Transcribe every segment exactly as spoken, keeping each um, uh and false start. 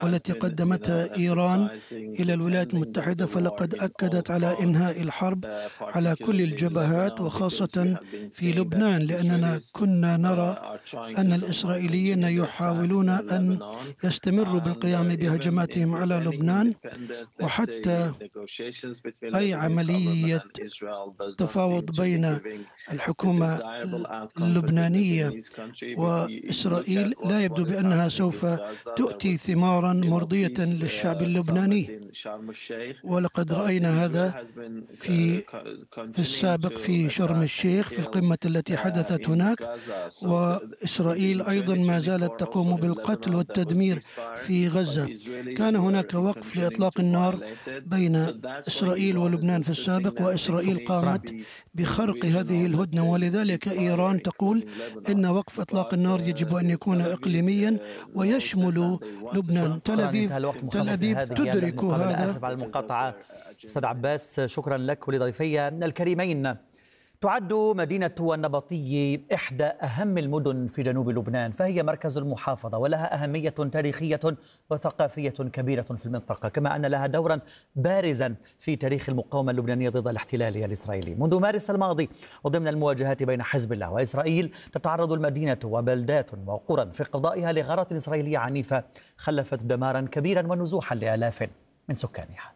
والتي قدمتها إيران إلى الولايات المتحدة، فلقد أكدت على إنهاء الحرب على كل الجبهات وخاصة في لبنان، لأننا كنا نرى أن الإسرائيليين يحاولون أن يستمروا بالقيام بهجماتهم على لبنان، وحتى أي عملية تفاوض بين الحكومة اللبنانية وإسرائيل لا يبدو بأنها سوف تؤتي ثمارا مرضية للشعب اللبناني. ولقد رأينا هذا في في السابق في شرم الشيخ في القمة التي حدثت هناك، وإسرائيل أيضا ما زالت تقوم بالقتل والتدمير في غزة. كان هناك وقف لإطلاق النار بين إسرائيل ولبنان في السابق، وإسرائيل قامت بخرق هذه الهدنة، ولذلك إيران تقول إن وقف إطلاق النار يجب أن يكون إقليميا ويشمل لبنان. تل أبيب تل أبيب تدرك هذا. آسف على المقاطعة أستاذ عباس، شكرا لك ولضيفي الكريمين. تعد مدينة النبطية إحدى أهم المدن في جنوب لبنان، فهي مركز المحافظة ولها أهمية تاريخية وثقافية كبيرة في المنطقة، كما أن لها دورا بارزا في تاريخ المقاومة اللبنانية ضد الاحتلال الإسرائيلي. منذ مارس الماضي وضمن المواجهات بين حزب الله وإسرائيل تتعرض المدينة وبلدات وقرى في قضائها لغارات إسرائيلية عنيفة خلفت دمارا كبيرا ونزوحا لآلاف من سكانها.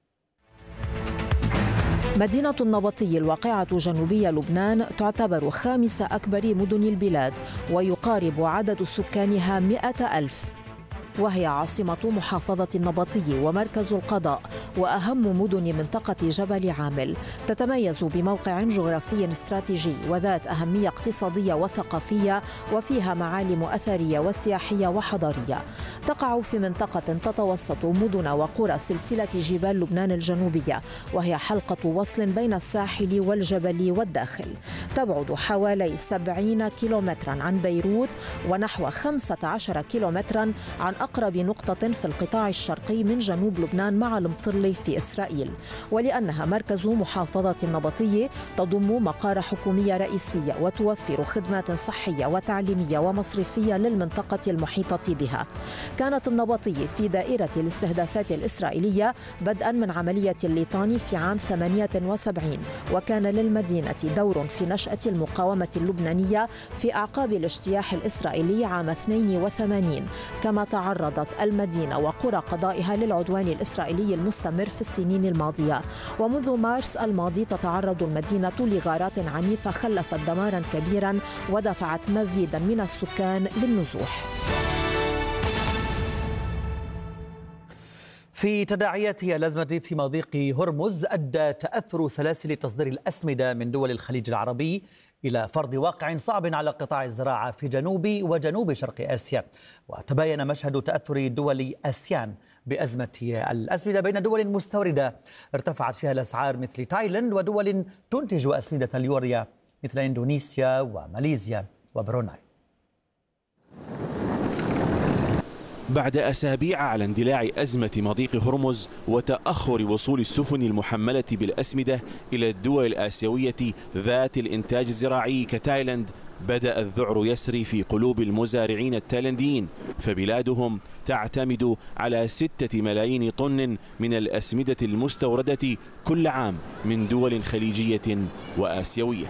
مدينة النبطي الواقعة جنوبي لبنان تعتبر خامس أكبر مدن البلاد، ويقارب عدد سكانها مئة ألف، وهي عاصمة محافظة النبطي ومركز القضاء وأهم مدن منطقة جبل عامل. تتميز بموقع جغرافي استراتيجي وذات أهمية اقتصادية وثقافية، وفيها معالم أثرية وسياحية وحضارية. تقع في منطقة تتوسط مدن وقرى سلسلة جبال لبنان الجنوبية، وهي حلقة وصل بين الساحل والجبل والداخل. تبعد حوالي سبعين كيلومترا عن بيروت ونحو خمسة عشر كيلومترا عن أقرب نقطة في القطاع الشرقي من جنوب لبنان مع المطرلي في إسرائيل. ولأنها مركز محافظة النبطية تضم مقار حكومية رئيسية وتوفر خدمات صحية وتعليمية ومصرفية للمنطقة المحيطة بها. كانت النبطية في دائرة الاستهدافات الإسرائيلية بدءا من عملية الليطاني في عام ثمانية وسبعين، وكان للمدينة دور في نشأة المقاومة اللبنانية في أعقاب الاجتياح الإسرائيلي عام اثنين وثمانين، كما تعرضت المدينة وقرى قضائها للعدوان الإسرائيلي المستمر في السنين الماضية. ومنذ مارس الماضي تتعرض المدينة لغارات عنيفة خلفت دمارا كبيرا ودفعت مزيدا من السكان للنزوح. في تداعيات الأزمة في مضيق هرمز أدى تأثر سلاسل تصدير الأسمدة من دول الخليج العربي إلى فرض واقع صعب على قطاع الزراعة في جنوب وجنوب شرق آسيا. وتباين مشهد تأثر دول آسيان بأزمة الأسمدة بين دول مستوردة ارتفعت فيها الأسعار مثل تايلاند، ودول تنتج أسمدة اليوريا مثل إندونيسيا وماليزيا وبروناي. بعد أسابيع على اندلاع أزمة مضيق هرمز وتأخر وصول السفن المحملة بالأسمدة إلى الدول الآسيوية ذات الإنتاج الزراعي كتايلاند، بدأ الذعر يسري في قلوب المزارعين التايلنديين، فبلادهم تعتمد على ستة ملايين طن من الأسمدة المستوردة كل عام من دول خليجية وآسيوية.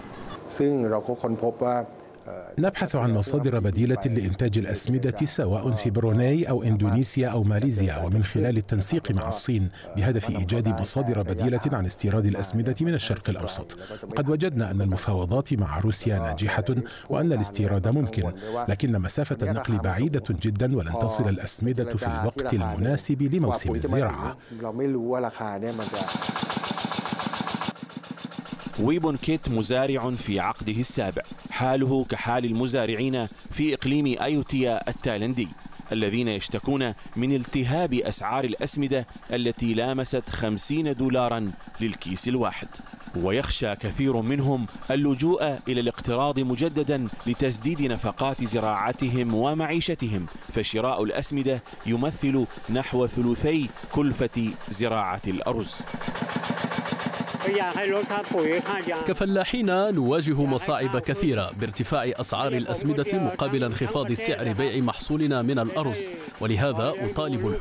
نبحث عن مصادر بديلة لإنتاج الأسمدة سواء في بروناي أو إندونيسيا أو ماليزيا، ومن خلال التنسيق مع الصين بهدف إيجاد مصادر بديلة عن استيراد الأسمدة من الشرق الأوسط. قد وجدنا أن المفاوضات مع روسيا ناجحة وأن الاستيراد ممكن، لكن مسافة النقل بعيدة جدا ولن تصل الأسمدة في الوقت المناسب لموسم الزراعة. ويبون كيت مزارع في عقده السابع، حاله كحال المزارعين في إقليم أيوتيا التايلندي الذين يشتكون من التهاب أسعار الأسمدة التي لامست خمسين دولاراً للكيس الواحد. ويخشى كثير منهم اللجوء إلى الاقتراض مجددا لتسديد نفقات زراعتهم ومعيشتهم، فشراء الأسمدة يمثل نحو ثلثي كلفة زراعة الأرز. كفلاحين نواجه مصاعب كثيرة بارتفاع أسعار الأسمدة مقابل انخفاض سعر بيع محصولنا من الأرز، ولهذا أطالب